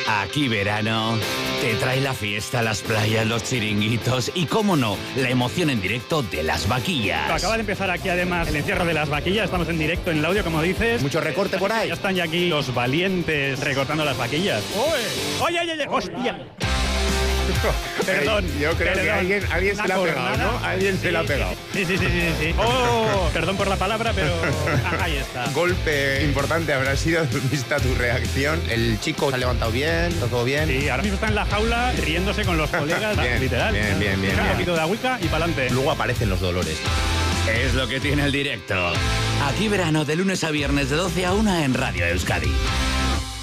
Aquí verano te trae la fiesta, las playas, los chiringuitos y, cómo no, la emoción en directo de las vaquillas. Acaba de empezar aquí además el encierro de las vaquillas. Estamos en directo en el audio, como dices. Mucho recorte por ahí. Ya están ya aquí los valientes recortando las vaquillas. ¡Oye! ¡Oye! ¡Hostia! Perdón. Yo creo que alguien se la ha pegado, ¿no? Alguien se la ha pegado. Sí. Oh, perdón por la palabra, pero ahí está. Golpe importante habrá sido, vista tu reacción. El chico se ha levantado bien, está todo bien. Sí, ahora mismo está en la jaula riéndose con los colegas, bien, literal. Bien. Un poquito de agüica y pa'lante. Luego aparecen los dolores. Es lo que tiene el directo. Aquí verano, de lunes a viernes de 12 a 1 en Radio Euskadi.